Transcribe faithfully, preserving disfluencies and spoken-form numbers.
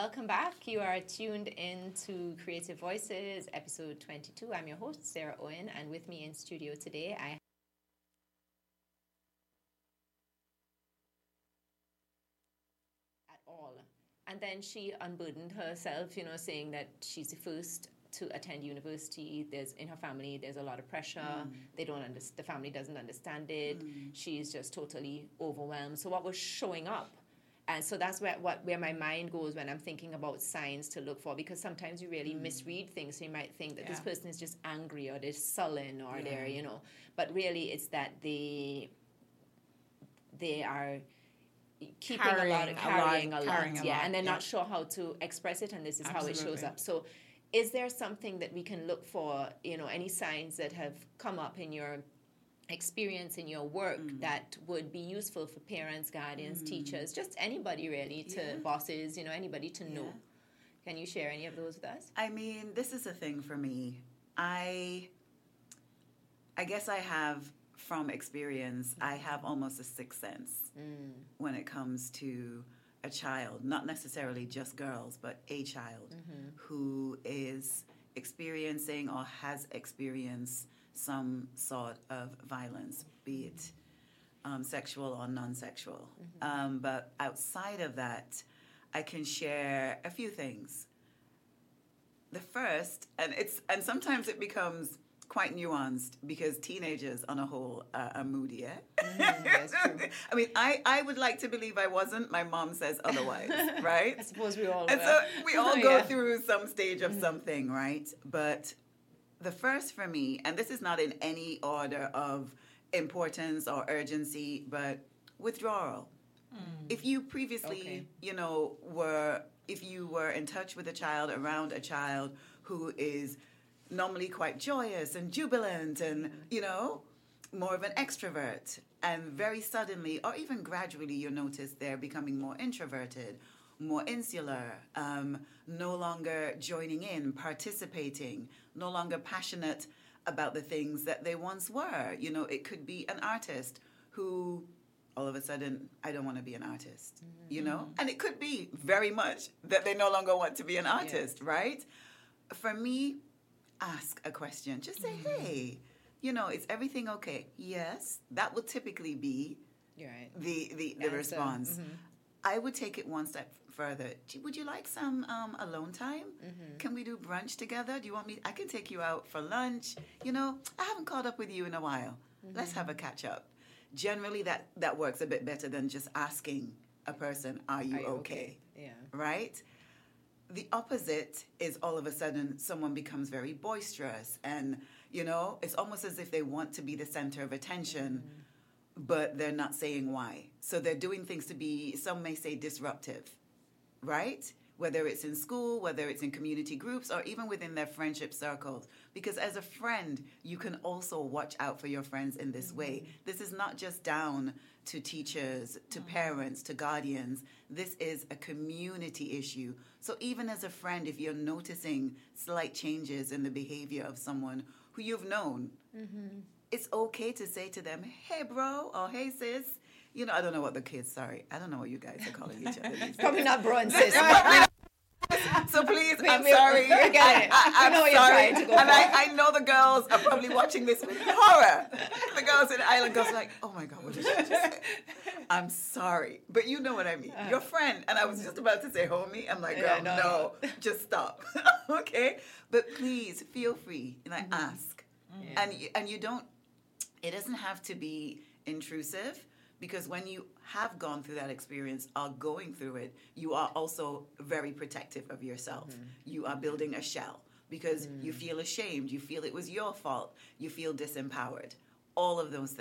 welcome back. You are tuned in to Creative Voices, episode twenty-two. I'm your host, Sarah Owen, and with me in studio today, I at all. And then she unburdened herself, you know, saying that she's the first to attend university. There's in her family, there's a lot of pressure. Mm. They don't understand. The family doesn't understand it. Mm. She's just totally overwhelmed. So what was showing up? And so that's where what where my mind goes when I'm thinking about signs to look for, because sometimes you really mm. misread things. So you might think that yeah. this person is just angry or they're sullen or yeah. they're, you know, but really it's that they they are keeping carrying a lot of carrying a lot, carrying a lot yeah, and they're yeah. not sure how to express it, and this is Absolutely. how it shows up. So is there something that we can look for, you know, any signs that have come up in your experience in your work mm. that would be useful for parents, guardians, mm. teachers, just anybody really, to yeah. bosses, you know, anybody to know? Yeah. Can you share any of those with us? I mean, this is a thing for me. I I guess I have, from experience, mm. I have almost a sixth sense mm. when it comes to a child, not necessarily just girls, but a child mm-hmm. who is experiencing or has experienced some sort of violence, be it um, sexual or non-sexual. Mm-hmm. Um, but outside of that, I can share a few things. The first, and it's and sometimes it becomes quite nuanced because teenagers on a whole uh, are moody, eh? Mm, that's true. I mean, I, I would like to believe I wasn't. My mom says otherwise, right? I suppose we all And will. so we all Oh, go yeah. through some stage of Mm-hmm. something, right? But the first for me, and this is not in any order of importance or urgency, but withdrawal. Mm. If you previously, okay. you know, were, if you were in touch with a child, around a child who is normally quite joyous and jubilant and, you know, more of an extrovert, and very suddenly, or even gradually, you notice they're becoming more introverted, more insular, um, no longer joining in, participating, no longer passionate about the things that they once were. You know, it could be an artist who all of a sudden, I don't want to be an artist, mm-hmm. you know? And it could be very much that they no longer want to be an artist, yeah. right? For me, ask a question. Just say, mm-hmm. hey, you know, is everything okay? Yes. That will typically be You're right. the, the, the response. Mm-hmm. I would take it one step further. Would you like some um, alone time? Mm-hmm. Can we do brunch together? Do you want me? I can take you out for lunch. You know, I haven't caught up with you in a while. Mm-hmm. Let's have a catch up. Generally, that, that works a bit better than just asking a person, are you, are you okay? okay? Yeah. Right? The opposite is all of a sudden someone becomes very boisterous and, you know, it's almost as if they want to be the center of attention, mm-hmm. but they're not saying why. So they're doing things to be, some may say, disruptive, right? Whether it's in school, whether it's in community groups, or even within their friendship circles. Because as a friend, you can also watch out for your friends in this mm-hmm. way. This is not just down to teachers, to mm-hmm. parents, to guardians. This is a community issue. So even as a friend, if you're noticing slight changes in the behavior of someone who you've known, mm-hmm. it's okay to say to them, hey, bro, or hey, sis. You know, I don't know what the kids, sorry. I don't know what you guys are calling each other. Probably not bro and sis. So please, we, I'm we, sorry. We get it. I, I, I'm know what sorry. you're trying to go and for. I, I know the girls are probably watching this with horror. The girls in the island girls are like, oh my God, what did she just say? I'm sorry. But you know what I mean. Uh, Your friend. And I was just about to say homie. I'm like, girl, yeah, no, no, no. Just stop. Okay? But please, feel free. And I mm-hmm. ask. Mm-hmm. And, and you don't, it doesn't have to be intrusive. Because when you have gone through that experience, are going through it, you are also very protective of yourself. Mm-hmm. You are building a shell because mm. you feel ashamed. You feel it was your fault. You feel disempowered. All of those things.